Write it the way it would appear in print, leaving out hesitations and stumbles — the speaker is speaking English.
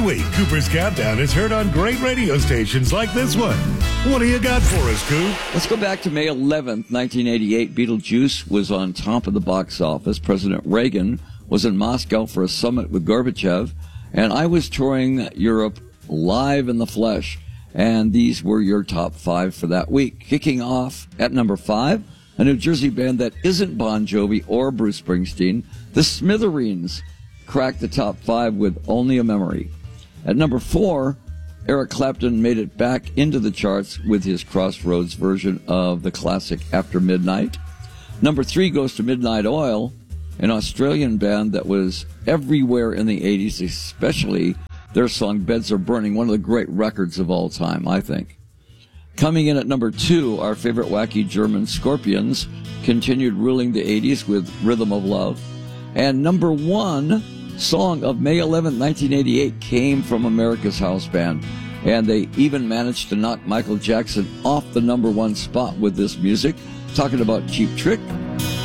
week, Cooper's Countdown is heard on great radio stations like this one. What do you got for us, Coop? Let's go back to May 11th, 1988. Beetlejuice was on top of the box office. President Reagan was in Moscow for a summit with Gorbachev, and I was touring Europe live in the flesh. And these were your top 5 for that week. Kicking off at number 5, a New Jersey band that isn't Bon Jovi or Bruce Springsteen, the Smithereens, cracked the top 5 with Only a Memory. At number 4, Eric Clapton made it back into the charts with his Crossroads version of the classic After Midnight. Number 3 goes to Midnight Oil, an Australian band that was everywhere in the 80s, especially their song Beds Are Burning, one of the great records of all time, I think. Coming in at number 2, our favorite wacky German Scorpions continued ruling the 80s with Rhythm of Love. And number 1 song of May 11, 1988 came from America's House Band. And they even managed to knock Michael Jackson off the number 1 spot with this music. Talking about Cheap Trick.